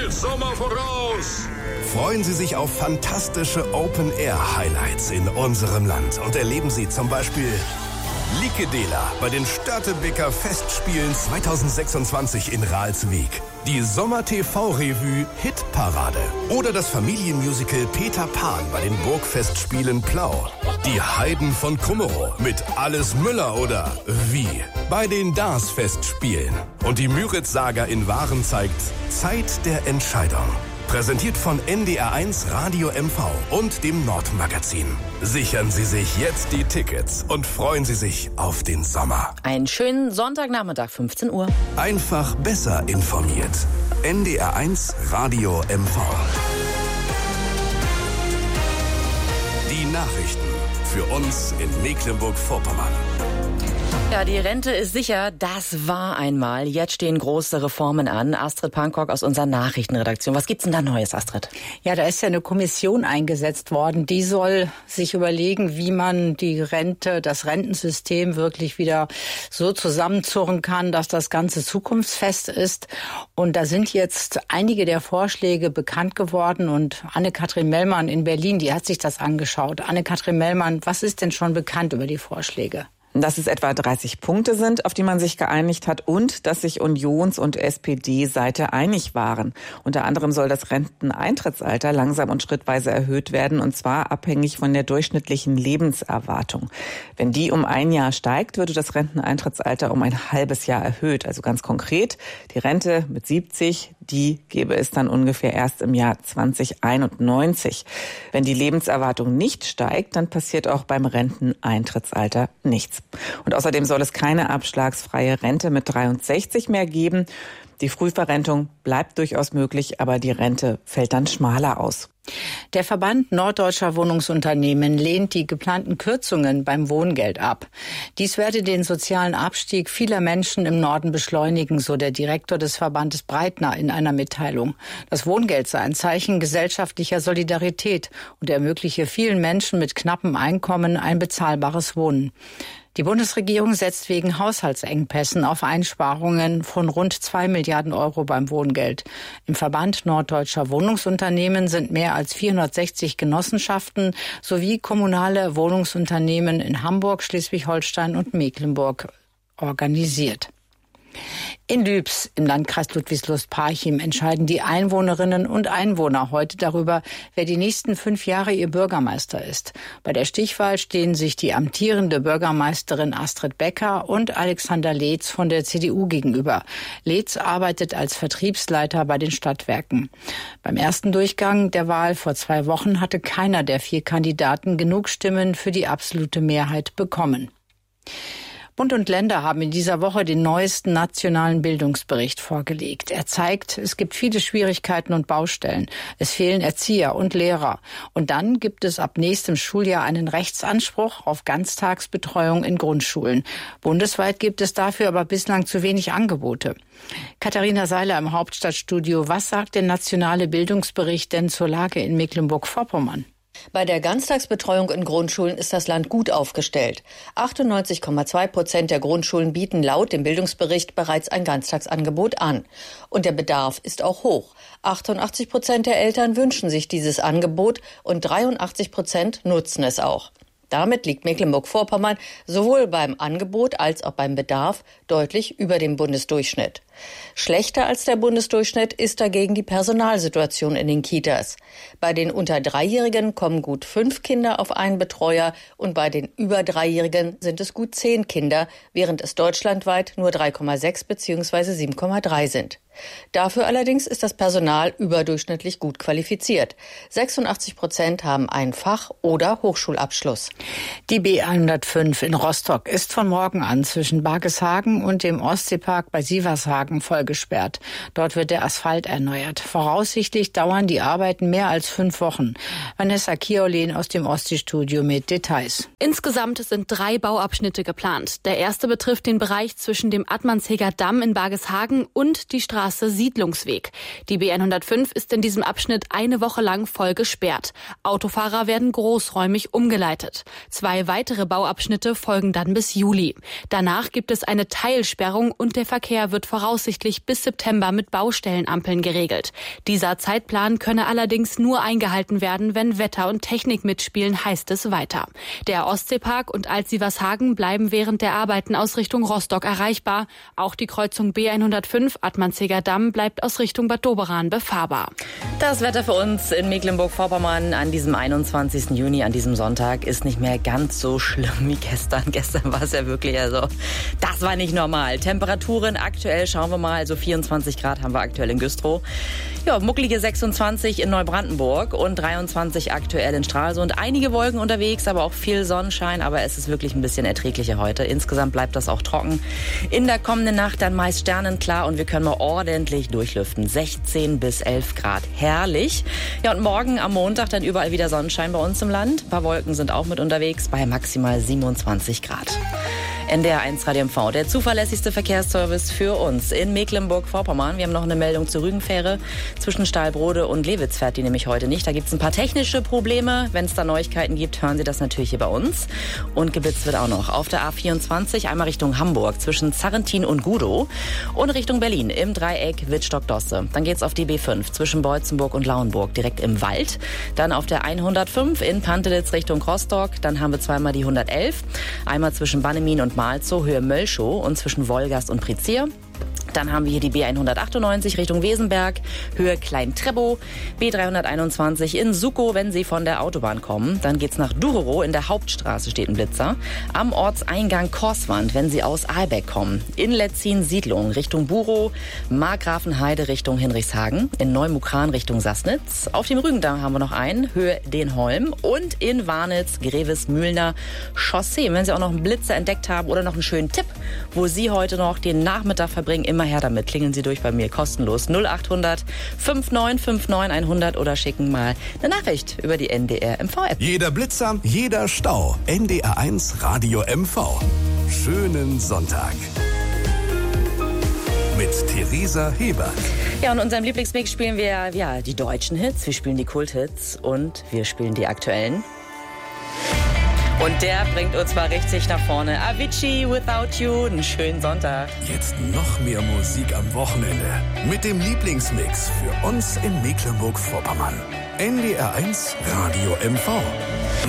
viel Sommer voraus. Freuen Sie sich auf fantastische Open-Air-Highlights in unserem Land und erleben Sie zum Beispiel Likedela bei den Störtebeker Festspielen 2026 in Ralswiek, die Sommer-TV-Revue Hitparade oder das Familienmusical Peter Pan bei den Burgfestspielen Plau, die Heiden von Kummerow mit Alles Müller oder Wie bei den Dars-Festspielen und die Müritz-Saga in Waren zeigt Zeit der Entscheidung. Präsentiert von NDR1 Radio MV und dem Nordmagazin. Sichern Sie sich jetzt die Tickets und freuen Sie sich auf den Sommer. Einen schönen Sonntagnachmittag, 15 Uhr. Einfach besser informiert. NDR1 Radio MV. Die Nachrichten für uns in Mecklenburg-Vorpommern. Ja, die Rente ist sicher, das war einmal. Jetzt stehen große Reformen an. Astrid Pankok aus unserer Nachrichtenredaktion. Was gibt's denn da Neues, Astrid? Ja, da ist ja eine Kommission eingesetzt worden. Die soll sich überlegen, wie man die Rente, das Rentensystem wirklich wieder so zusammenzurren kann, dass das Ganze zukunftsfest ist. Und da sind jetzt einige der Vorschläge bekannt geworden. Und Anne-Kathrin Mellmann in Berlin, die hat sich das angeschaut. Anne-Kathrin Mellmann, was ist denn schon bekannt über die Vorschläge? Dass es etwa 30 Punkte sind, auf die man sich geeinigt hat und dass sich Unions- und SPD-Seite einig waren. Unter anderem soll das Renteneintrittsalter langsam und schrittweise erhöht werden, und zwar abhängig von der durchschnittlichen Lebenserwartung. Wenn die um ein Jahr steigt, würde das Renteneintrittsalter um ein halbes Jahr erhöht. Also ganz konkret, die Rente mit 70, die gäbe es dann ungefähr erst im Jahr 2091. Wenn die Lebenserwartung nicht steigt, dann passiert auch beim Renteneintrittsalter nichts. Und außerdem soll es keine abschlagsfreie Rente mit 63 mehr geben. Die Frühverrentung bleibt durchaus möglich, aber die Rente fällt dann schmaler aus. Der Verband Norddeutscher Wohnungsunternehmen lehnt die geplanten Kürzungen beim Wohngeld ab. Dies werde den sozialen Abstieg vieler Menschen im Norden beschleunigen, so der Direktor des Verbandes Breitner in einer Mitteilung. Das Wohngeld sei ein Zeichen gesellschaftlicher Solidarität und ermögliche vielen Menschen mit knappem Einkommen ein bezahlbares Wohnen. Die Bundesregierung setzt wegen Haushaltsengpässen auf Einsparungen von rund 2 Milliarden Euro beim Wohngeld. Im Verband Norddeutscher Wohnungsunternehmen sind mehr als 460 Genossenschaften sowie kommunale Wohnungsunternehmen in Hamburg, Schleswig-Holstein und Mecklenburg organisiert. In Lübs im Landkreis Ludwigslust-Parchim entscheiden die Einwohnerinnen und Einwohner heute darüber, wer die nächsten 5 Jahre ihr Bürgermeister ist. Bei der Stichwahl stehen sich die amtierende Bürgermeisterin Astrid Becker und Alexander Leetz von der CDU gegenüber. Leetz arbeitet als Vertriebsleiter bei den Stadtwerken. Beim ersten Durchgang der Wahl vor 2 Wochen hatte keiner der 4 Kandidaten genug Stimmen für die absolute Mehrheit bekommen. Bund und Länder haben in dieser Woche den neuesten nationalen Bildungsbericht vorgelegt. Er zeigt, es gibt viele Schwierigkeiten und Baustellen. Es fehlen Erzieher und Lehrer. Und dann gibt es ab nächstem Schuljahr einen Rechtsanspruch auf Ganztagsbetreuung in Grundschulen. Bundesweit gibt es dafür aber bislang zu wenig Angebote. Katharina Seiler im Hauptstadtstudio. Was sagt der nationale Bildungsbericht denn zur Lage in Mecklenburg-Vorpommern? Bei der Ganztagsbetreuung in Grundschulen ist das Land gut aufgestellt. 98,2% der Grundschulen bieten laut dem Bildungsbericht bereits ein Ganztagsangebot an. Und der Bedarf ist auch hoch. 88% der Eltern wünschen sich dieses Angebot und 83% nutzen es auch. Damit liegt Mecklenburg-Vorpommern sowohl beim Angebot als auch beim Bedarf deutlich über dem Bundesdurchschnitt. Schlechter als der Bundesdurchschnitt ist dagegen die Personalsituation in den Kitas. Bei den unter 3-Jährigen kommen gut 5 Kinder auf einen Betreuer und bei den über 3-Jährigen sind es gut 10 Kinder, während es deutschlandweit nur 3,6 bzw. 7,3 sind. Dafür allerdings ist das Personal überdurchschnittlich gut qualifiziert. 86% haben einen Fach- oder Hochschulabschluss. Die B105 in Rostock ist von morgen an zwischen Bargeshagen und dem Ostseepark bei Sievershagen vollgesperrt. Dort wird der Asphalt erneuert. Voraussichtlich dauern die Arbeiten mehr als 5 Wochen. Vanessa Kiolen aus dem Ostseestudio mit Details. Insgesamt sind 3 Bauabschnitte geplant. Der erste betrifft den Bereich zwischen dem Attmannsheger Damm in Bargeshagen und die Straße Straße Siedlungsweg. Die B105 ist in diesem Abschnitt eine Woche lang voll gesperrt. Autofahrer werden großräumig umgeleitet. 2 weitere Bauabschnitte folgen dann bis Juli. Danach gibt es eine Teilsperrung und der Verkehr wird voraussichtlich bis September mit Baustellenampeln geregelt. Dieser Zeitplan könne allerdings nur eingehalten werden, wenn Wetter und Technik mitspielen, heißt es weiter. Der Ostseepark und Altsievershagen bleiben während der Arbeiten aus Richtung Rostock erreichbar. Auch die Kreuzung B105 Atmanziger Damm bleibt aus Richtung Bad Doberan befahrbar. Das Wetter für uns in Mecklenburg-Vorpommern an diesem 21. Juni, an diesem Sonntag, ist nicht mehr ganz so schlimm wie gestern. Gestern war es ja wirklich, das war nicht normal. Temperaturen aktuell, schauen wir mal, 24 Grad haben wir aktuell in Güstrow. Ja, mucklige 26 in Neubrandenburg und 23 aktuell in Stralsund. Einige Wolken unterwegs, aber auch viel Sonnenschein, aber es ist wirklich ein bisschen erträglicher heute. Insgesamt bleibt das auch trocken. In der kommenden Nacht dann meist sternenklar und wir können mal ordentlich durchlüften. 16 bis 11 Grad. Herrlich. Ja, und morgen am Montag dann überall wieder Sonnenschein bei uns im Land. Ein paar Wolken sind auch mit unterwegs bei maximal 27 Grad. NDR1 Radio MV, der zuverlässigste Verkehrsservice für uns in Mecklenburg-Vorpommern. Wir haben noch eine Meldung zur Rügenfähre. Zwischen Stahlbrode und Lewitz fährt die nämlich heute nicht. Da gibt es ein paar technische Probleme. Wenn es da Neuigkeiten gibt, hören Sie das natürlich hier bei uns. Und geblitzt wird auch noch auf der A24, einmal Richtung Hamburg zwischen Zarrentin und Gudow und Richtung Berlin im Dreieck Wittstock-Dosse. Dann geht's auf die B5 zwischen Beutzenburg und Lauenburg direkt im Wald. Dann auf der 105 in Pantelitz Richtung Rostock. Dann haben wir zweimal die 111. Einmal zwischen Bannemin und Malzow, Höhe Möllschow und zwischen Wolgast und Prizier. Dann haben wir hier die B198 Richtung Wesenberg, Höhe Klein-Trebow, B321 in Sukow, wenn Sie von der Autobahn kommen. Dann geht's nach Ducherow, in der Hauptstraße steht ein Blitzer. Am Ortseingang Korswand, wenn Sie aus Ahlbeck kommen. In Letzin-Siedlung Richtung Burow, Markgrafenheide Richtung Hinrichshagen, in Neumukran Richtung Sassnitz. Auf dem Rügendamm haben wir noch einen, Höhe Denholm und in Warnitz, Greves-Mühlner Chaussee. Wenn Sie auch noch einen Blitzer entdeckt haben oder noch einen schönen Tipp, wo Sie heute noch den Nachmittag verbringen, immer her damit. Klingeln Sie durch bei mir kostenlos 0800 5959 100 oder schicken mal eine Nachricht über die NDR MV-App. Jeder Blitzer, jeder Stau. NDR1 Radio MV. Schönen Sonntag. Mit Theresa Hebert. Ja, und in unserem Lieblingsmix spielen wir die deutschen Hits, wir spielen die Kulthits und wir spielen die aktuellen. Und der bringt uns mal richtig nach vorne. Avicii, Without You, einen schönen Sonntag. Jetzt noch mehr Musik am Wochenende. Mit dem Lieblingsmix für uns in Mecklenburg-Vorpommern. NDR1 Radio MV.